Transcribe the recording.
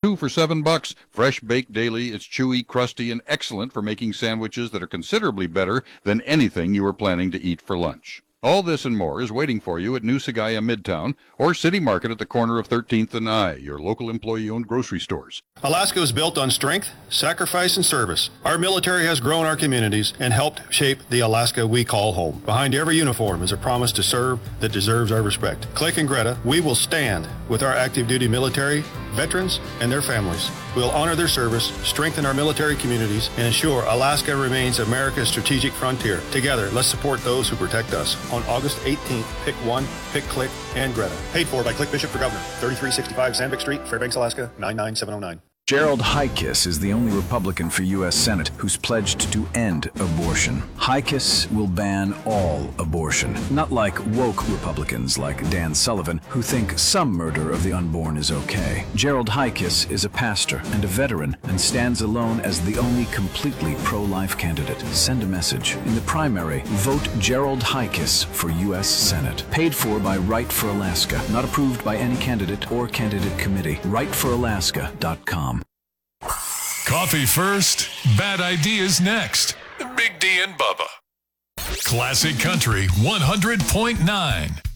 2 for $7. Fresh baked daily, it's chewy, crusty, and excellent for making sandwiches that are considerably better than anything you were planning to eat for lunch. All this and more is waiting for you at New Sagaya Midtown or City Market at the corner of 13th and I, your local employee-owned grocery stores. Alaska is built on strength, sacrifice, and service. Our military has grown our communities and helped shape the Alaska we call home. Behind every uniform is a promise to serve that deserves our respect. Click and Greta, we will stand with our active duty military, veterans, and their families. We'll honor their service, strengthen our military communities, and ensure Alaska remains America's strategic frontier. Together, let's support those who protect us. On August 18th, pick one, pick Click and Greta. Paid for by Click Bishop for Governor. 3365 Sandvik Street, Fairbanks, Alaska, 99709. Gerald Highkiss is the only Republican for U.S. Senate who's pledged to end abortion. Highkiss will ban all abortion, not like woke Republicans like Dan Sullivan who think some murder of the unborn is okay. Gerald Highkiss is a pastor and a veteran and stands alone as the only completely pro-life candidate. Send a message. In the primary, vote Gerald Highkiss for U.S. Senate. Paid for by Right for Alaska. Not approved by any candidate or candidate committee. RightForAlaska.com. Coffee first, bad ideas next. Big D and Bubba. Classic Country 100.9.